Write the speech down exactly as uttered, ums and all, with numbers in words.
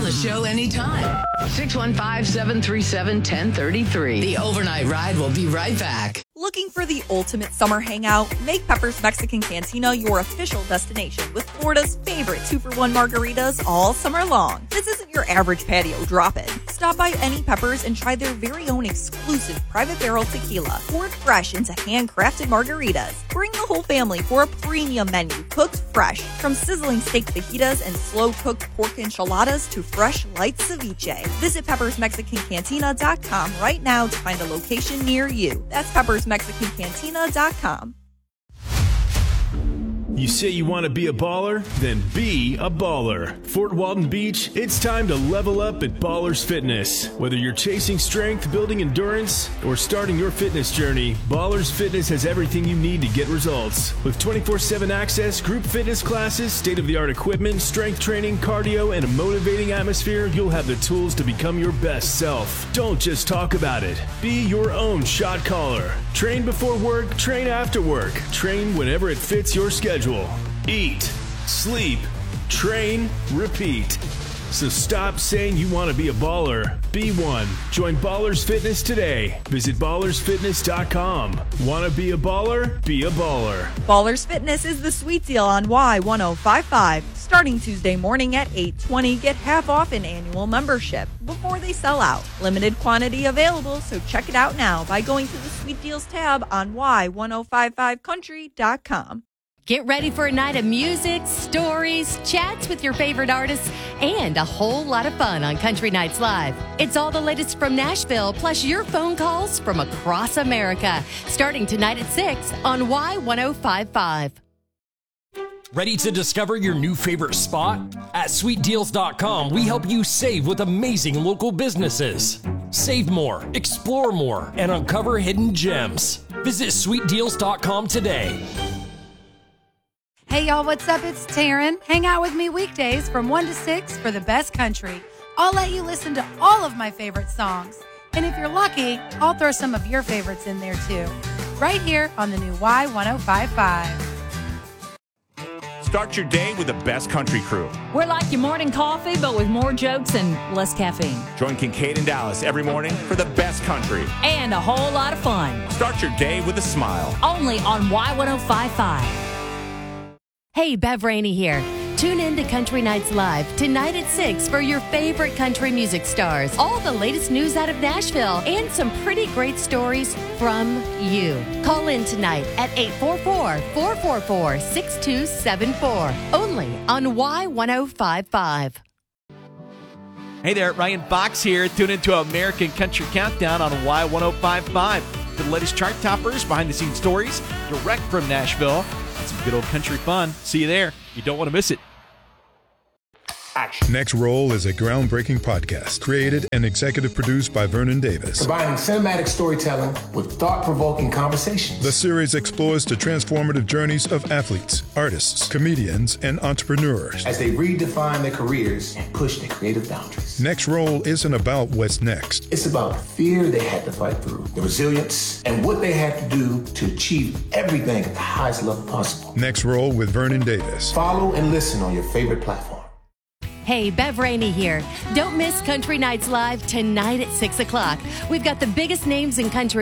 the show anytime. six one five, seven three seven, one zero three three. The Overnight Ride will be right back. Looking for the ultimate summer hangout? Make Pepper's Mexican Cantina your official destination with Florida's favorite two-for-one margaritas all summer long. This isn't your average patio drop-in. Stop by any Pepper's and try their very own exclusive private barrel tequila, poured fresh into handcrafted margaritas. Bring the whole family for a premium menu cooked fresh, from sizzling steak fajitas and slow-cooked pork enchiladas to fresh light ceviche. Visit peppers mexican cantina dot com right now to find a location near you. That's peppers mexican cantina dot com. You say you want to be a baller? Then be a baller. Fort Walton Beach, it's time to level up at Ballers Fitness. Whether you're chasing strength, building endurance, or starting your fitness journey, Ballers Fitness has everything you need to get results. With twenty-four seven access, group fitness classes, state-of-the-art equipment, strength training, cardio, and a motivating atmosphere, you'll have the tools to become your best self. Don't just talk about it. Be your own shot caller. Train before work, train after work. Train whenever it fits your schedule. Eat, sleep, train, repeat. So stop saying you want to be a baller. Be one. Join Ballers Fitness today. Visit ballers fitness dot com. Want to be a baller? Be a baller. Ballers Fitness is the sweet deal on Y ten fifty-five. Starting Tuesday morning at eight twenty, get half off an annual membership before they sell out. Limited quantity available, so check it out now by going to the Sweet Deals tab on Y ten fifty-five country dot com. Get ready for a night of music, stories, chats with your favorite artists, and a whole lot of fun on Country Nights Live. It's all the latest from Nashville, plus your phone calls from across America. Starting tonight at six on Y ten fifty-five. Ready to discover your new favorite spot? At sweet deals dot com, we help you save with amazing local businesses. Save more, explore more, and uncover hidden gems. Visit sweet deals dot com today. Hey y'all, what's up? It's Taryn. Hang out with me weekdays from one to six for the best country. I'll let you listen to all of my favorite songs. And if you're lucky, I'll throw some of your favorites in there too. Right here on the new Y ten fifty-five. Start your day with the best country crew. We're like your morning coffee, but with more jokes and less caffeine. Join Kincaid and Dallas every morning for the best country. And a whole lot of fun. Start your day with a smile. Only on Y ten fifty-five. Hey, Bev Rainey here. Tune in to Country Nights Live tonight at six for your favorite country music stars, all the latest news out of Nashville, and some pretty great stories from you. Call in tonight at eight four four, four four four, six two seven four, only on Y ten fifty-five. Hey there, Ryan Fox here. Tune into American Country Countdown on Y ten fifty-five. For the latest chart toppers, behind-the-scenes stories, direct from Nashville, and some good old country fun. See you there. You don't want to miss it. Action. Next Roll is a groundbreaking podcast created and executive produced by Vernon Davis. Combining cinematic storytelling with thought-provoking conversations. The series explores the transformative journeys of athletes, artists, comedians, and entrepreneurs as they redefine their careers and push their creative boundaries. Next Roll isn't about what's next. It's about the fear they had to fight through, the resilience, and what they had to do to achieve everything at the highest level possible. Next Roll with Vernon Davis. Follow and listen on your favorite platform. Hey, Bev Rainey here. Don't miss Country Nights Live tonight at six o'clock. We've got the biggest names in country